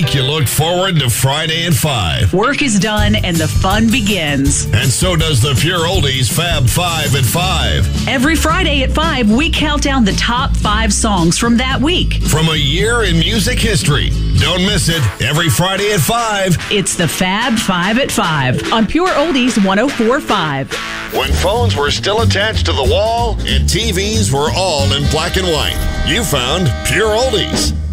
like you look forward to Friday at 5. Work is done and the fun begins. And so does the Pure Oldies Fab 5 at 5. Every Friday at 5, we count down the top 5 songs from that week. From a year in music history. Don't miss it. Every Friday at 5. It's the Fab 5 at 5 on Pure Oldies 104.5. When phones were still attached to the wall and TVs were all in black and white, you found Pure Oldies.